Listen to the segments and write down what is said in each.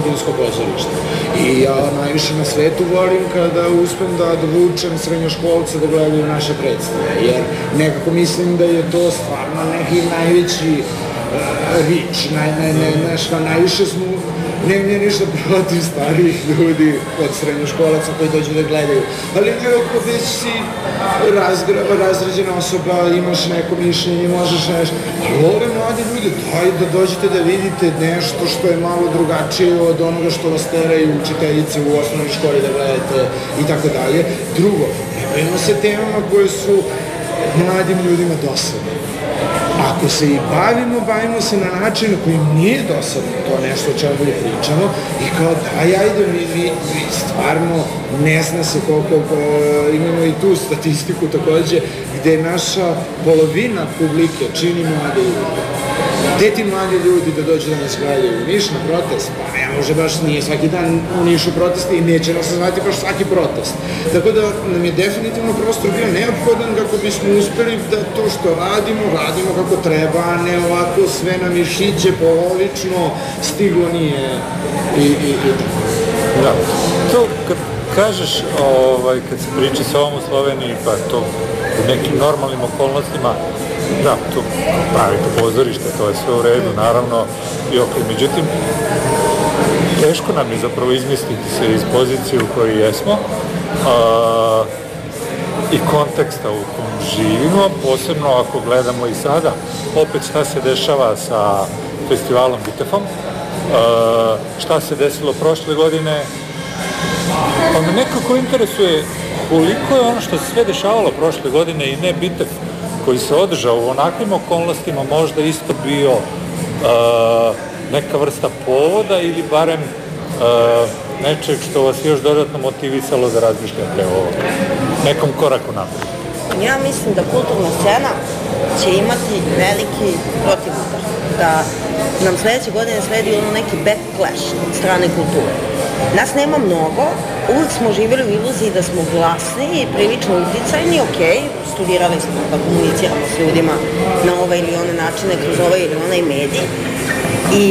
omladinsko pozorište. I ja najviše na svetu volim kada uspem da dovučem srednjoškolce da gledaju naše predstave, jer nekako mislim da je to stvarno neki najveći rič, najviše smo, nemam ništa protiv starijih ljudi od srednjoškolaca koji dođu da gledaju, ali nekako već si razređena osoba, imaš neko mišljenje, možeš nešto, ali ove mladi ljudi, daj da dođete da vidite nešto što je malo drugačije od onoga što vas teraju učiteljice u osnovnoj školi da gledate i tako dalje. Drugo, ne bavimo se temama koje su mladim ljudima dosadne. Ako se i bavimo se na način na koji nije dosadno to nešto o čemu je pričamo i kao daj, ajde, mi stvarno ne zna se koliko, imamo i tu statistiku takođe, gde naša polovina publike čini mlade ljudi. Gde ti mladi ljudi da dođu da nas gledaju u Niš na protest? Pa ne može baš, nije svaki dan u Nišu proteste i neće nas zvati baš svaki protest. Tako da nam je definitivno prostor bio neophodan kako bismo uspeli da to što radimo kako treba, a ne ovako sve nam išiće polovično, stiglo nije i tako. Da, to kad kažeš, kad se priča sa ovom u Sloveniji, pa to u nekim normalnim okolnostima, da, tu pravite pozorište, to je sve u redu, naravno, i ok. Međutim, teško nam je zapravo izmisliti se iz pozicije u kojoj jesmo i konteksta u kojem živimo, posebno ako gledamo i sada, opet šta se dešava sa festivalom Bitefom, šta se desilo prošle godine, pa me nekako interesuje koliko je ono što se sve dešavalo prošle godine i ne Bitef, koji se održao u onakvim okolnostima, možda isto bio neka vrsta povoda ili barem nečeg što vas još dodatno motivisalo da razmišljate o nekom koraku napred. Ja mislim da kulturna scena će imati veliki protivudar, da nam sledeće godine sledi neki backlash od strane kulture. Nas nema mnogo, uvijek smo živjeli u iluziji da smo glasni i prilično uticajni, studirali smo da komuniciramo s ljudima na ove ili one načine kroz ovaj ili onaj medij i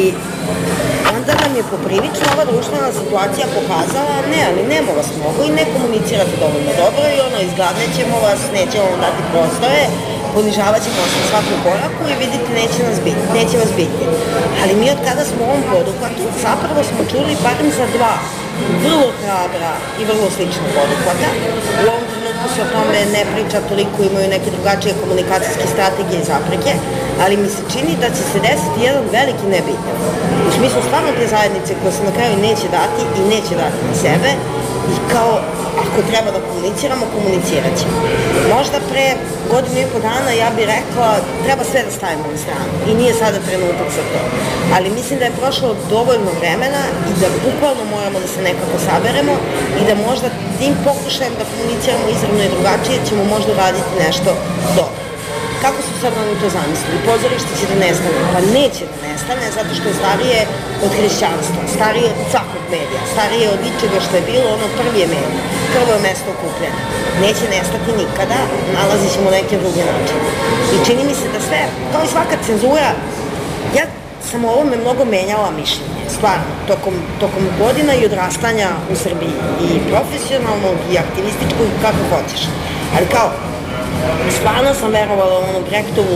onda nam je poprilično ova društvena situacija pokazala ali nema vas mnogo i ne komunicirate dovoljno dobro i izgladnećemo vas, nećemo vam dati prostore, ponižavat ćemo vas na svakom koraku i vidite neće vas biti. Ali mi od kada smo u ovom poduhvatu zapravo smo čuli barem za dva vrlo hrabra i vrlo slična poduhvata. U ovom trenutku se o tome ne priča toliko, imaju neke drugačije komunikacijske strategije i zapreke, ali mi se čini da će se desiti jedan veliki nebitan. U smislu stvarno te zajednice koje se na kraju neće dati i neće dati na sebe i kao ako treba da komuniciramo, komunicirat ćemo. Možda pre godinu i po dana ja bih rekla treba sve da stavimo na stranu i nije sada trenutak za to. Ali mislim da je prošlo dovoljno vremena i da bukvalno moramo da se nekako saberemo i da možda tim pokušajem da komuniciramo izravno i drugačije ćemo možda raditi nešto dobro. Kako su sad oni to zamislili? Pozorište će da nestane? Pa neće da nestane zato što je starije od hrišćanstva, starije od svakog medija, starije od ičega što je bilo, prvi je medij, prvo je mesto okupljanja. Neće nestati nikada, nalazit ćemo neke druge načine. I čini mi se da sve, kao i svaka cenzura, ja sam o ovome mnogo menjala mišljenje, stvarno, tokom godina i odrastanja u Srbiji, i profesionalnog, i aktivističkog, kako hoćeš. Ali kao, stvarno sam verovala u onom Brechtovu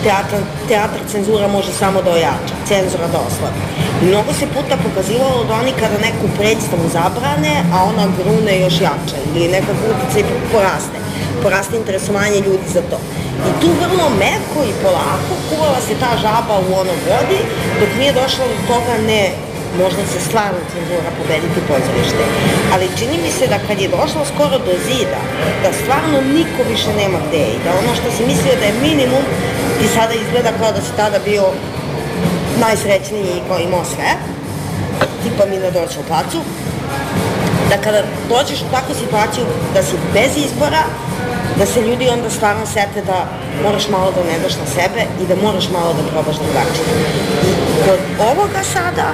teatr cenzura može samo da ojača, cenzura da oslabi. I mnogo se puta pokazivalo da oni kada neku predstavu zabrane, a ona grune još jače ili nekako uticaj poraste interesovanje ljudi za to. I tu vrlo meko i polako kuvala se ta žaba u onom vodi, dok nije došlo do toga možda se stvarno cenzura pobediti pozorište. Ali čini mi se da kad je došlo skoro do zida, da stvarno niko više nema gde i da ono što si mislio da je minimum i sada izgleda kao da si tada bio najsrećniji i kao imao sve, tipa mi na doći u placu, da kada dođeš u takvu situaciju da si bez izbora, da se ljudi onda stvarno sete da moraš malo da ne daš na sebe i da moraš malo da probaš drugačije. I kod ovoga sada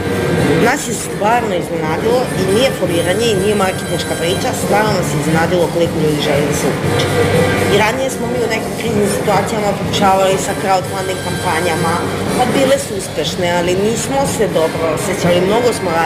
nas je stvarno iznenadilo i nije foliranje i nije marketinška priča, stvarno nas je iznenadilo koliko ljudi želi da se uključe. I ranije smo mi u nekim kriznim situacijama pokušavali sa crowdfunding kampanjama, pa bile su uspešne, ali nismo se dobro osjećali, mnogo smo